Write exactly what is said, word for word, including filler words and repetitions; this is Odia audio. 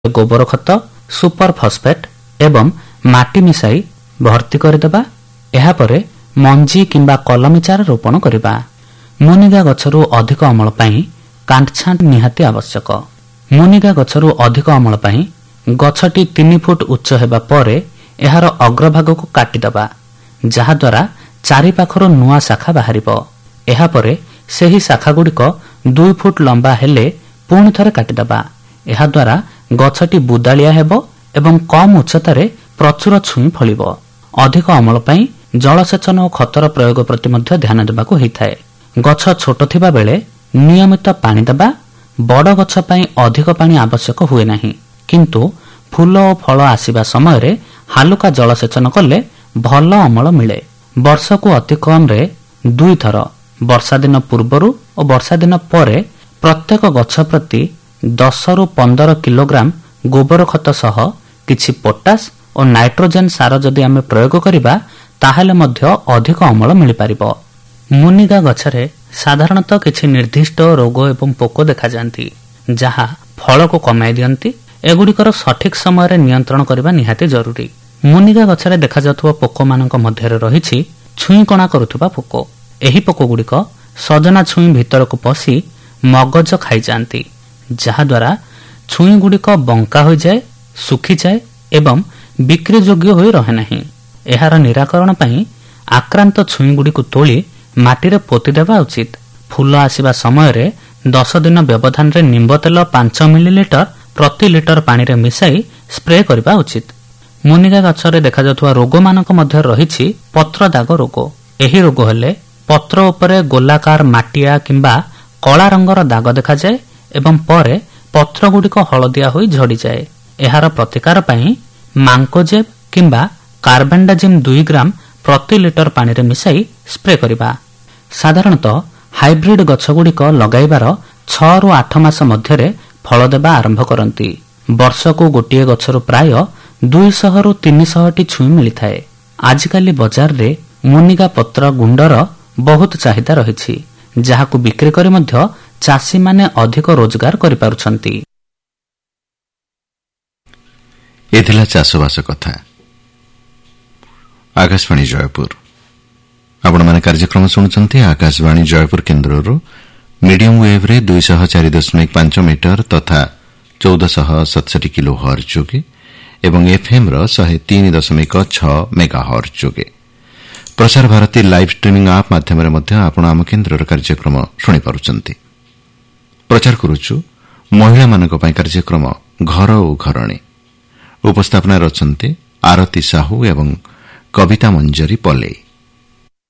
ଗୋବର ଖତ, ସୁପର ଫସଫେଟ୍ ଏବଂ ମାଟି ମିଶାଇ ଭର୍ତ୍ତି କରିଦେବା। ଏହାପରେ ମଞ୍ଜି କିମ୍ବା କଲମି ଚାରା ରୋପଣ କରିବା। ମୁନିଗା ଗଛରୁ ଅଧିକ ଅମଳ ପାଇଁ କାଣ୍ଟଛାଣ୍ଟ ନିହାତି ଆବଶ୍ୟକ। ମୁନିଗା ଗଛରୁ ଅଧିକ ଅମଳ ପାଇଁ ଗଛଟି ତିନି ଫୁଟ ଉଚ୍ଚ ହେବା ପରେ ଏହାର ଅଗ୍ରଭାଗକୁ କାଟିଦେବା, ଯାହାଦ୍ୱାରା ଚାରିପାଖରୁ ନୂଆ ଶାଖା ବାହାରିବ। ଏହାପରେ ସେହି ଶାଖାଗୁଡ଼ିକ ଦୁଇ ଫୁଟ ଲମ୍ବା ହେଲେ ପୁଣି ଥରେ କାଟିଦେବା। ଏହାଦ୍ୱାରା ଗଛଟି ବୁଦାଳିଆ ହେବ ଏବଂ କମ୍ ଉଚ୍ଚତାରେ ପ୍ରଚୁର ଛୁଇଁ ଫଳିବ। ଅଧିକ ଅମଳ ପାଇଁ ଜଳସେଚନ ଓ ଖତର ପ୍ରୟୋଗ ପ୍ରତି ମଧ୍ୟ ଧ୍ୟାନ ଦେବାକୁ ହୋଇଥାଏ। ଗଛ ଛୋଟ ଥିବା ବେଳେ ନିୟମିତ ପାଣି ଦେବା। ବଡ଼ ଗଛ ପାଇଁ ଅଧିକ ପାଣି ଆବଶ୍ୟକ ହୁଏ ନାହିଁ, କିନ୍ତୁ ଫୁଲ ଓ ଫଳ ଆସିବା ସମୟରେ ହାଲୁକା ଜଳସେଚନ କଲେ ଭଲ ଅମଳ ମିଳେ। ବର୍ଷକୁ ଅତି କମ୍ରେ ଦୁଇଥର, ବର୍ଷାଦିନ ପୂର୍ବରୁ ଓ ବର୍ଷାଦିନ ପରେ ପ୍ରତ୍ୟେକ ଗଛ ପ୍ରତି ଦଶରୁ ପନ୍ଦର କିଲୋଗ୍ରାମ ଗୋବର ଖତ ସହ କିଛି ପୋଟାସ୍ ଓ ନାଇଟ୍ରୋଜେନ୍ ସାର ଯଦି ଆମେ ପ୍ରୟୋଗ କରିବା ତାହେଲେ ମଧ୍ୟ ଅଧିକ ଅମଳ ମିଳିପାରିବ। ମୁନିଗା ଗଛରେ ସାଧାରଣତଃ କିଛି ନିର୍ଦ୍ଦିଷ୍ଟ ରୋଗ ଏବଂ ପୋକ ଦେଖାଯାନ୍ତି, ଯାହା ଫଳକୁ କମାଇ ଦିଅନ୍ତି। ଏଗୁଡ଼ିକର ସଠିକ୍ ସମୟରେ ନିୟନ୍ତ୍ରଣ କରିବା ନିହାତି ଜରୁରୀ। ମୁନିଗା ଗଛରେ ଦେଖାଯାଉଥିବା ପୋକମାନଙ୍କ ମଧ୍ୟରେ ରହିଛି ଛୁଇଁ କଣା କରୁଥିବା ପୋକ। ଏହି ପୋକଗୁଡ଼ିକ ସଜନା ଛୁଇଁ ଭିତରକୁ ପଶି ମଗଜ ଖାଇଯାଆନ୍ତି, ଯାହାଦ୍ୱାରା ଛୁଇଁଗୁଡ଼ିକ ବଙ୍କା ହୋଇଯାଏ, ଶୁଖିଯାଏ ଏବଂ ବିକ୍ରି ଯୋଗ୍ୟ ହୋଇ ରହେ ନାହିଁ। ଏହାର ନିରାକରଣ ପାଇଁ ଆକ୍ରାନ୍ତ ଛୁଇଁଗୁଡ଼ିକୁ ତୋଳି ମାଟିରେ ପୋତି ଦେବା ଉଚିତ। ଫୁଲ ଆସିବା ସମୟରେ ଦଶ ଦିନ ବ୍ୟବଧାନରେ ନିମ୍ବ ତେଲ ପାଞ୍ଚ ମିଲିଲିଟର ପ୍ରତି ଲିଟର ପାଣିରେ ମିଶାଇ ସ୍ପ୍ରେ କରିବା ଉଚିତ। ମୁନିଗା ଗଛରେ ଦେଖାଯାଉଥିବା ରୋଗମାନଙ୍କ ମଧ୍ୟରେ ରହିଛି ପତ୍ର ଦାଗ ରୋଗ। ଏହି ରୋଗ ହେଲେ ପତ୍ର ଉପରେ ଗୋଲାକାର ମାଟିଆ କିମ୍ବା କଳା ରଙ୍ଗର ଦାଗ ଦେଖାଯାଏ ଏବଂ ପରେ ପତ୍ରଗୁଡ଼ିକ ହଳଦିଆ ହୋଇ ଝଡ଼ିଯାଏ। ଏହାର ପ୍ରତିକାର ପାଇଁ ମାଙ୍କୋଜେବ୍ କିମ୍ବା କାର୍ବେଣ୍ଡାଜିମ୍ ଦୁଇ ଗ୍ରାମ ପ୍ରତି ଲିଟର ପାଣିରେ ମିଶାଇ ସ୍ପ୍ରେ କରିବା। ସାଧାରଣତଃ ହାଇବ୍ରିଡ୍ ଗଛଗୁଡ଼ିକ ଲଗାଇବାର ଛଅରୁ ଆଠ ମାସ ମଧ୍ୟରେ ଫଳ ଦେବା ଆରମ୍ଭ କରନ୍ତି। ବର୍ଷକୁ ଗୋଟିଏ ଗଛରୁ ପ୍ରାୟ ଦୁଇଶହରୁ ତିନିଶହଟି ଛୁଇଁ ମିଳିଥାଏ। ଆଜିକାଲି ବଜାରରେ ମୁନିଗା ପତ୍ର ଗୁଣ୍ଡର ବହୁତ ଚାହିଦା ରହିଛି, ଯାହାକୁ ବିକ୍ରି କରି ମଧ୍ୟ ଚାଷୀମାନେ ଅଧିକ ରୋଜଗାର କରିପାରୁଛନ୍ତି। ଏଥିଲା ଚାଷବାସ କଥା। ଆକାଶବାଣୀ ଜୟପୁର, ଆପଣମାନେ କାର୍ଯ୍ୟକ୍ରମ ଶୁଣୁଛନ୍ତି ଆକାଶବାଣୀ ଜୟପୁର କେନ୍ଦ୍ରରୁ ମିଡିୟମ ୱେଭ୍ରେ ଦୁଇଶହ ଚାରି ଦଶମିକ ପାଞ୍ଚ ମିଟର ତଥା ଚଉଦଶହ ସତଷଠି କିଲୋ ହର୍ଜ ଯୋଗେ ଏବଂ ଏଫ୍ଏମ୍ର ଶହେ ତିନି ଦଶମିକ ଛଅ ମେଗା ହର୍ଜ ଯୋଗେ। Prasar Bharati live streaming app ମାଧ୍ୟମରେ ମଧ୍ୟ ଆପଣ ଆମ କେନ୍ଦ୍ରର କାର୍ଯ୍ୟକ୍ରମ ଶୁଣିପାରୁଛନ୍ତି। ପ୍ରଚାର କରୁଛୁ ମହିଳାମାନଙ୍କ ପାଇଁ କାର୍ଯ୍ୟକ୍ରମ ଘର ଓ ଘରଣୀ। ଉପସ୍ଥାପନାରେ ଅଛନ୍ତି ଆରତୀ ସାହୁ ଏବଂ କବିତା ମଞ୍ଜରୀ ପଲେଇ।